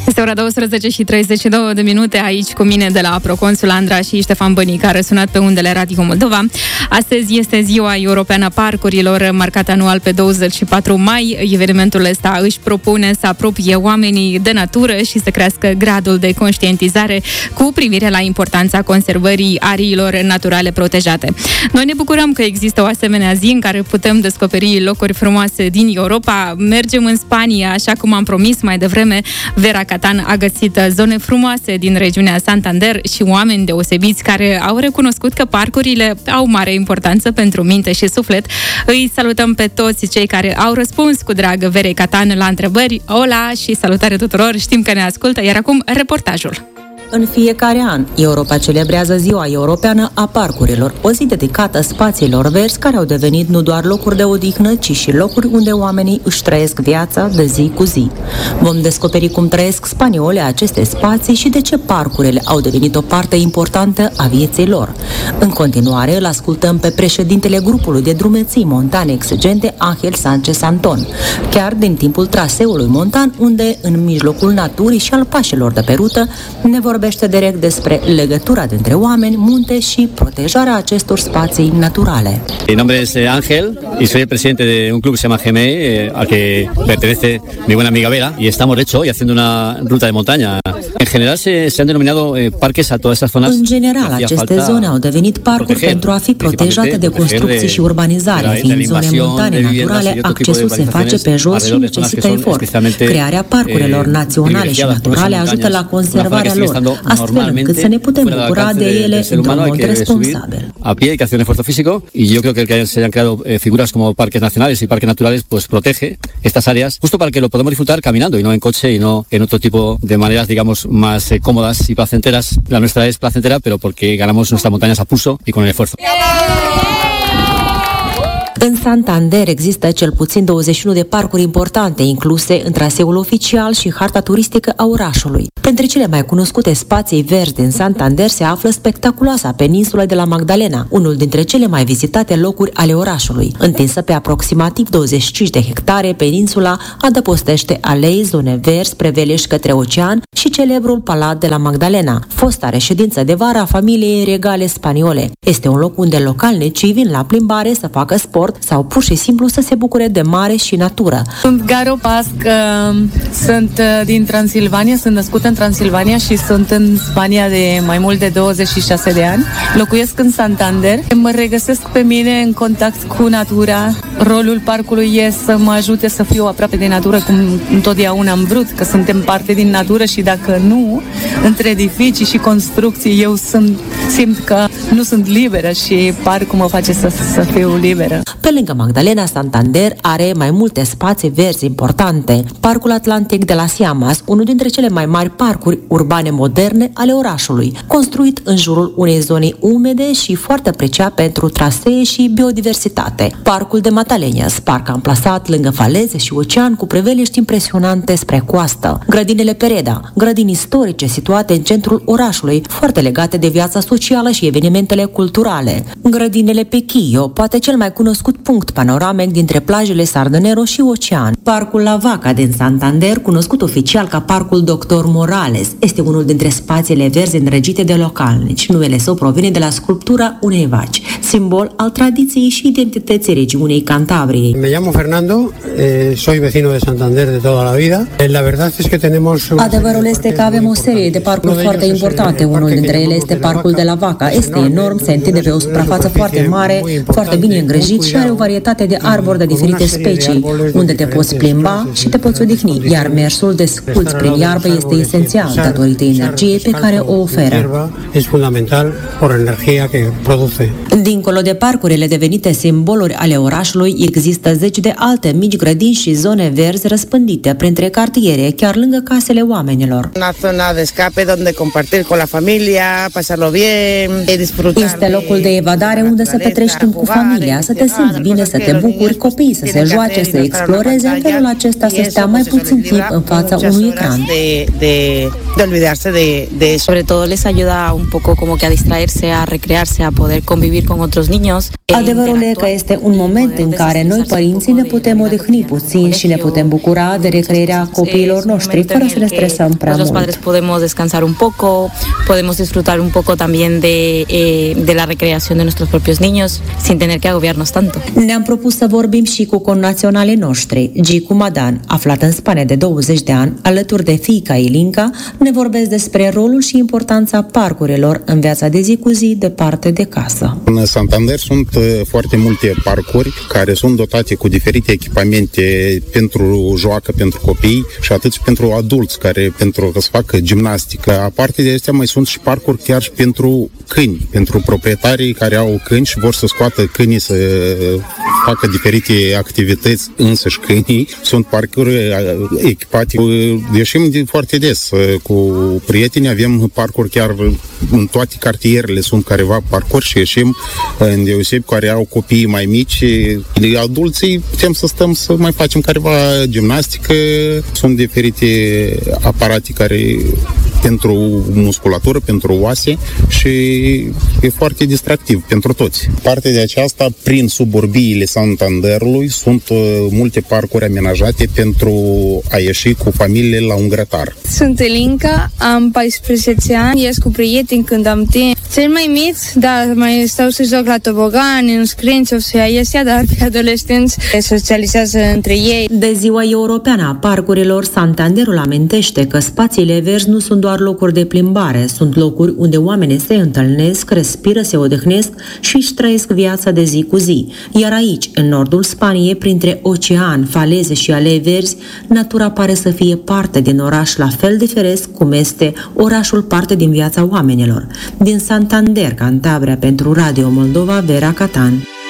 Este ora 12:32 aici cu mine de la Proconsul Andra și Ștefan Bănic, care a sunat pe undele Radio Moldova. Astăzi este Ziua Europeană a Parcurilor, marcată anual pe 24 mai. Evenimentul ăsta își propune să apropie oamenii de natură și să crească gradul de conștientizare cu privire la importanța conservării ariilor naturale protejate. Noi ne bucurăm că există o asemenea zi în care putem descoperi locuri frumoase din Europa. Mergem în Spania, așa cum am promis mai devreme. Vera Catan a găsit zone frumoase din regiunea Santander și oameni deosebiți care au recunoscut că parcurile au mare importanță pentru minte și suflet. Îi salutăm pe toți cei care au răspuns cu drag Verei Catan la întrebări. Ola și salutare tuturor, știm că ne ascultă, iar acum reportajul. În fiecare an, Europa celebrează Ziua Europeană a Parcurilor, o zi dedicată spațiilor verzi care au devenit nu doar locuri de odihnă, ci și locuri unde oamenii își trăiesc viața de zi cu zi. Vom descoperi cum trăiesc spaniolii aceste spații și de ce parcurile au devenit o parte importantă a vieții lor. În continuare, îl ascultăm pe președintele grupului de drumeții montane exigente, Ángel Sánchez Antón, chiar din timpul traseului montan, unde, în mijlocul naturii și al pașilor de pe rută, ne vorbește direct despre legătura dintre oameni, munte și protejarea acestor spații naturale. Mi nombre es Ángel y soy el presidente de un club que se llama GME, al que pertenece mi buena amiga Vera, y estamos de hecho hoy haciendo una ruta de montaña. En general se han denominado parques a todas estas zonas. În general, aceste zone au devenit parcuri pentru a fi protejate de construcții și urbanizare, fiind zone montane naturale, accesul se face pe jos și necesită efort. Crearea parcurilor naționale și naturale ajută la conservarea lor, astfel încât să ne putem bucura de ele într-un mod responsabil. A pie hay que hacer un esfuerzo físico y yo creo que el que se hayan creado figuras como parques nacionales y parques naturales pues protege estas áreas justo para que lo podamos disfrutar caminando y no en coche y no en otro tipo de maneras, digamos, más cómodas y placenteras. La nuestra es placentera, pero porque ganamos nuestras montañas a pulso y con el esfuerzo. În Santander există cel puțin 21 de parcuri importante incluse în traseul oficial și harta turistică a orașului. Printre cele mai cunoscute spații verzi din Santander se află spectaculoasa peninsulă de la Magdalena, unul dintre cele mai vizitate locuri ale orașului. Întinsă pe aproximativ 25 de hectare, peninsula adăpostește alei, zone verzi, preveliști către ocean și celebrul Palat de la Magdalena, fosta reședință de vară a familiei regale spaniole. Este un loc unde localnicii vin la plimbare să facă sport sau pur și simplu să se bucure de mare și natură. Sunt Garo Pasc, sunt din Transilvania, sunt născută în Transilvania și sunt în Spania de mai mult de 26 de ani. Locuiesc în Santander. Mă regăsesc pe mine în contact cu natura. Rolul parcului e să mă ajute să fiu aproape de natură, cum întotdeauna am vrut, că suntem parte din natură și dacă nu, între edificii și construcții, eu simt că nu sunt liberă și parcul mă face să fiu liberă. Pe lângă Magdalena, Santander are mai multe spații verzi importante. Parcul Atlantic de la Siamas, unul dintre cele mai mari parcuri urbane moderne ale orașului, construit în jurul unei zone umede și foarte apreciat pentru trasee și biodiversitate. Parcul de Mataleñas, parc amplasat lângă faleze și ocean cu preveliști impresionante spre coastă. Grădinile Pereda, grădini istorice situate în centrul orașului, foarte legate de viața socială și evenimentele culturale. Grădinile Pequillo, poate cel mai cunoscut punct panoramic dintre plajele Sardinero și ocean. Parcul La Vaca din Santander, cunoscut oficial ca Parcul Dr. Morales, este unul dintre spațiile verzi îndrăgite de localnici. Numele său provine de la sculptura unei vaci, simbol al tradiției și identității regiunii Cantabriei. Me llamo Fernando, soy vecino de Santander de toda la vida. La verdad es que tenemos... Adevărul este că avem o serie de parcuri foarte importante. Unul dintre ele este Parcul de la Vaca. Este enorm, se întinde pe o suprafață foarte mare, foarte bine îngrijit și are o varietate de arbori de diferite specii, unde te poți plimba și te poți odihni, iar mersul de sculți prin iarbă este esențial datorită energiei pe care o oferă. Es fundamental por energia que produce. Dincolo de parcurile devenite simboluri ale orașului, există zeci de alte mici grădini și zone verzi răspândite printre cartiere, chiar lângă casele oamenilor. Una zona de escape donde compartir con la familia, pasarlo bien, disfrutar. Este locul de evadare unde să petrești timp cu familia, să te simți simți bine, să te bucuri, copiii să se joace, să exploreze, în felul acesta să stea mai puțin timp în fața unui ecran. De olvidarse de eso. Sobre todo les ayuda un poco como que a distraerse, a recrearse, a poder convivir con otros niños. Adevărul e că este un moment în care noi, părinții, ne putem odihni puțin și ne putem bucura de recrearea copiilor noștri, fără să ne stresăm prea mult. Los padres podemos descansar un poco, podemos disfrutar un poco también de la recreación de nuestros propios niños, sin tener que agobiarnos tanto. Ne-am propus să vorbim și cu connaționalii noștri. Gicu Madan, aflat în Spania de 20 de ani, alături de fiica Ilinca, ne vorbesc despre rolul și importanța parcurilor în viața de zi cu zi departe de casă. În Santander sunt foarte multe parcuri care sunt dotate cu diferite echipamente pentru joacă, pentru copii și atât și pentru adulți care pentru că să facă gimnastică. Aparte de astea mai sunt și parcuri chiar și pentru câini, pentru proprietarii care au câini și vor să scoată câinii să facă diferite activități însăși câinii. Sunt parcuri echipate. Ieșim foarte des cu prieteni, avem parcuri chiar în toate cartierele, sunt careva parcuri și ieșim îndeosebi care au copii mai mici. Adulții putem să stăm să mai facem careva gimnastică. Sunt diferite aparate care pentru musculatură, pentru oase și e foarte distractiv pentru toți. Parte de aceasta, prin suburbiile Santanderului, sunt multe parcuri amenajate pentru a ieși cu familiile la un grătar. Sunt Elinca, am 14 ani, ies cu prieteni când am timp. Cel mai mici, da, mai stau să joc la tobogani, în scrinci, dar pe adolescenți socializează între ei. De Ziua Europeană a Parcurilor, Santanderul amintește că spațiile verzi nu sunt doar locuri de plimbare, sunt locuri unde oamenii se întâlnesc, respiră, se odihnesc și își trăiesc viața de zi cu zi. Iar aici, în nordul Spaniei, printre ocean, faleze și alei verzi, natura pare să fie parte din oraș la fel de firesc cum este orașul parte din viața oamenilor. Din Santander, Cantabria, pentru Radio Moldova, Vera Catan.